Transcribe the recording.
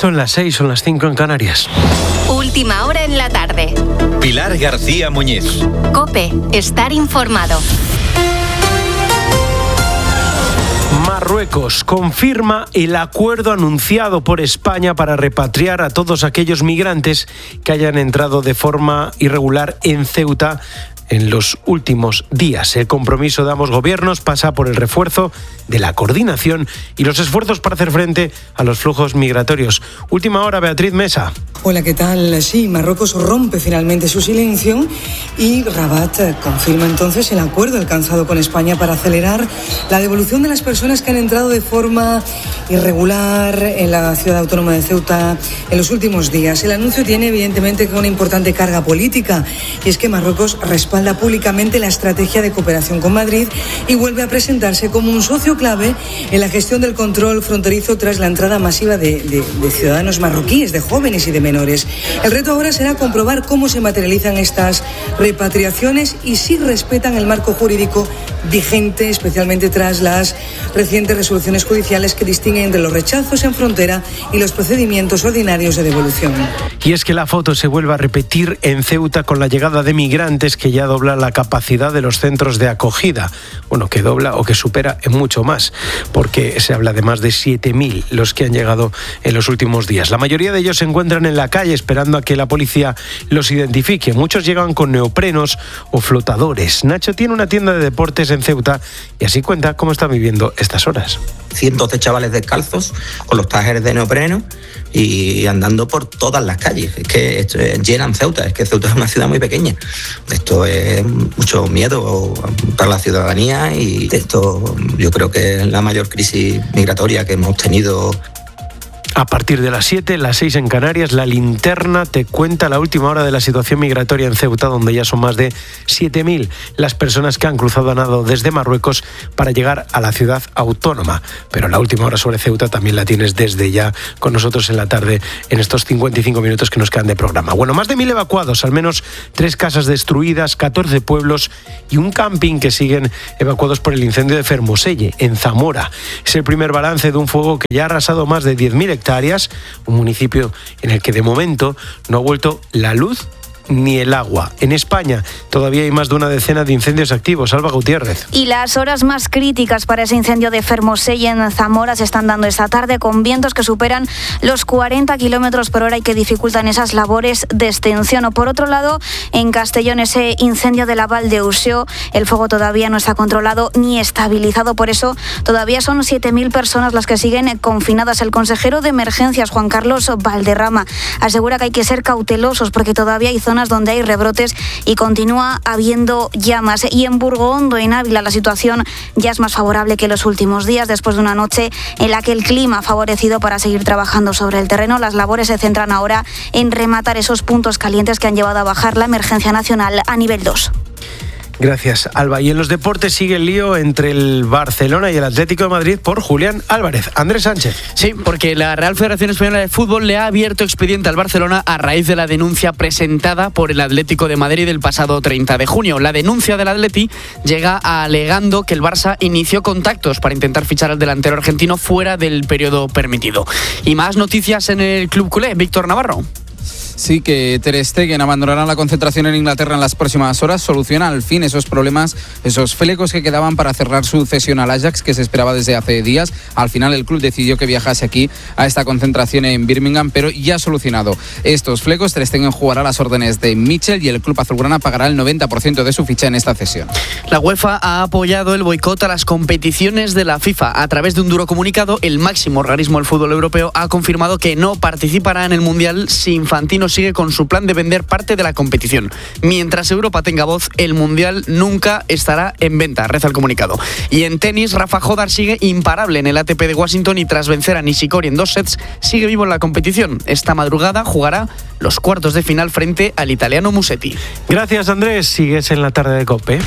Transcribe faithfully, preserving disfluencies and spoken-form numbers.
Son las seis, son las cinco en Canarias. Última hora en la tarde. Pilar García Muñiz. COPE, estar informado. Marruecos confirma el acuerdo anunciado por España para repatriar a todos aquellos migrantes que hayan entrado de forma irregular en Ceuta en los últimos días. El compromiso de ambos gobiernos pasa por el refuerzo de la coordinación y los esfuerzos para hacer frente a los flujos migratorios. Última hora, Beatriz Mesa. Hola, ¿qué tal? Sí, Marruecos rompe finalmente su silencio y Rabat confirma entonces el acuerdo alcanzado con España para acelerar la devolución de las personas que han entrado de forma irregular en la ciudad autónoma de Ceuta en los últimos días. El anuncio tiene evidentemente una importante carga política y es que Marruecos respalda públicamente la estrategia de cooperación con Madrid y vuelve a presentarse como un socio clave en la gestión del control fronterizo tras la entrada masiva de, de, de ciudadanos marroquíes, de jóvenes y de menores. El reto ahora será comprobar cómo se materializan estas repatriaciones y si respetan el marco jurídico vigente, especialmente tras las recientes resoluciones judiciales que distinguen entre los rechazos en frontera y los procedimientos ordinarios de devolución. Y es que la foto se vuelve a repetir en Ceuta con la llegada de migrantes que ya dobla la capacidad de los centros de acogida. Bueno, que dobla o que supera en mucho más, porque se habla de más de siete mil los que han llegado en los últimos días. La mayoría de ellos se encuentran en la calle esperando a que la policía los identifique. Muchos llegan con neoprenos o flotadores. Nacho tiene una tienda de deportes en Ceuta y así cuenta cómo está viviendo estas horas. Cientos de chavales descalzos con los trajes de neopreno y andando por todas las calles. Es que esto, llenan Ceuta, es que Ceuta es una ciudad muy pequeña. Esto es mucho miedo para la ciudadanía y esto yo creo que es la mayor crisis migratoria que hemos tenido. A partir de las siete, las seis en Canarias, La Linterna te cuenta la última hora de la situación migratoria en Ceuta, donde ya son más de siete mil las personas que han cruzado a nado desde Marruecos para llegar a la ciudad autónoma. Pero la última hora sobre Ceuta también la tienes desde ya con nosotros en la tarde, en estos cincuenta y cinco minutos que nos quedan de programa. Bueno, más de mil evacuados, al menos tres casas destruidas, catorce pueblos y un camping que siguen evacuados por el incendio de Fermoselle, en Zamora. Es el primer balance de un fuego que ya ha arrasado más de diez mil hectáreas. hectáreas, un municipio en el que de momento no ha vuelto la luz ni el agua. En España todavía hay más de una decena de incendios activos. Alba Gutiérrez. Y las horas más críticas para ese incendio de Fermoselle en Zamora se están dando esta tarde con vientos que superan los cuarenta kilómetros por hora y que dificultan esas labores de extinción. O por otro lado, en Castellón, ese incendio de la Val de Usió, el fuego todavía no está controlado ni estabilizado. Por eso todavía son siete mil personas las que siguen confinadas. El consejero de Emergencias, Juan Carlos Valderrama, asegura que hay que ser cautelosos porque todavía hay zonas donde hay rebrotes y continúa habiendo llamas. Y en Burgondo, en Ávila, la situación ya es más favorable que los últimos días, después de una noche en la que el clima ha favorecido para seguir trabajando sobre el terreno. Las labores se centran ahora en rematar esos puntos calientes que han llevado a bajar la emergencia nacional a nivel dos. Gracias, Alba. Y en los deportes sigue el lío entre el Barcelona y el Atlético de Madrid por Julián Álvarez. Andrés Sánchez. Sí, porque la Real Federación Española de Fútbol le ha abierto expediente al Barcelona a raíz de la denuncia presentada por el Atlético de Madrid el pasado treinta de junio. La denuncia del Atleti llega alegando que el Barça inició contactos para intentar fichar al delantero argentino fuera del periodo permitido. Y más noticias en el club culé. Víctor Navarro. Sí, que Ter Stegen abandonará la concentración en Inglaterra en las próximas horas. Soluciona al fin esos problemas, esos flecos que quedaban para cerrar su cesión al Ajax, que se esperaba desde hace días. Al final el club decidió que viajase aquí a esta concentración en Birmingham, pero ya ha solucionado estos flecos. Ter Stegen jugará a las órdenes de Mitchell y el club azulgrana pagará el noventa por ciento de su ficha en esta cesión. La UEFA ha apoyado el boicot a las competiciones de la FIFA. A través de un duro comunicado, el máximo organismo del fútbol europeo ha confirmado que no participará en el Mundial si Infantino sigue con su plan de vender parte de la competición. Mientras Europa tenga voz, el Mundial nunca estará en venta, reza el comunicado. Y en tenis, Rafa Jodar sigue imparable en el A T P de Washington y tras vencer a Nishikori en dos sets, sigue vivo en la competición. Esta madrugada jugará los cuartos de final frente al italiano Musetti. Gracias, Andrés. Sigues en la tarde de COPE.